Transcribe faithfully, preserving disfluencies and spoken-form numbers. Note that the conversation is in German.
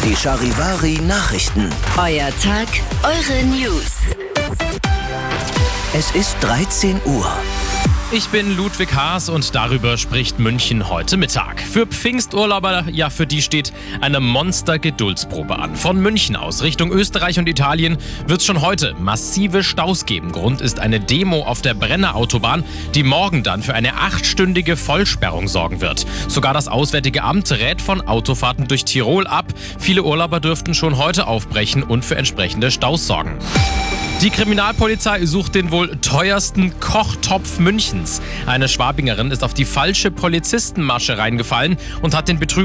Die Charivari Nachrichten. Euer Tag, eure News. Es ist dreizehn Uhr. Ich bin Ludwig Haas und darüber spricht München heute Mittag. Für Pfingsturlauber, ja, für die steht eine Monster-Geduldsprobe an. Von München aus Richtung Österreich und Italien wird es schon heute massive Staus geben. Grund ist eine Demo auf der Brenner Autobahn, die morgen dann für eine achtstündige Vollsperrung sorgen wird. Sogar das Auswärtige Amt rät von Autofahrten durch Tirol ab. Viele Urlauber dürften schon heute aufbrechen und für entsprechende Staus sorgen. Die Kriminalpolizei sucht den wohl teuersten Kochtopf Münchens. Eine Schwabingerin ist auf die falsche Polizistenmasche reingefallen und hat den Betrüger